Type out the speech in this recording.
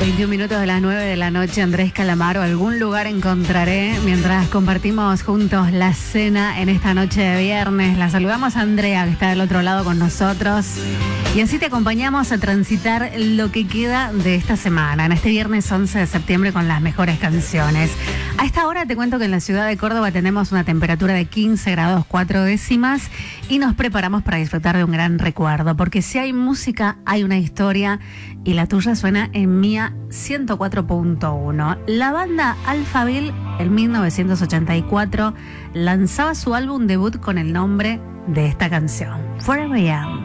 21 minutos de las 9 de la noche, Andrés Calamaro, algún lugar encontraré mientras compartimos juntos la cena en esta noche de viernes. La saludamos a Andrea, que está del otro lado con nosotros. Y así te acompañamos a transitar lo que queda de esta semana, en este viernes 11 de septiembre con las mejores canciones. A esta hora te cuento que en la ciudad de Córdoba tenemos una temperatura de 15 grados 4 décimas y nos preparamos para disfrutar de un gran recuerdo, porque si hay música, hay una historia y la tuya suena en Mía 104.1. La banda Alphaville en 1984 lanzaba su álbum debut con el nombre de esta canción, Forever Young.